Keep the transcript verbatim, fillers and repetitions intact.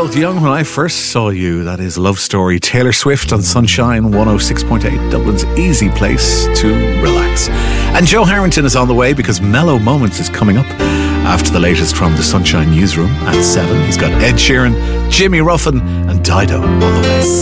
both young when I first saw you. That is Love Story. Taylor Swift on Sunshine one oh six point eight, Dublin's easy place to relax. And Joe Harrington is on the way because Mellow Moments is coming up after the latest from the Sunshine Newsroom at seven. He's got Ed Sheeran, Jimmy Ruffin and Dido on the way.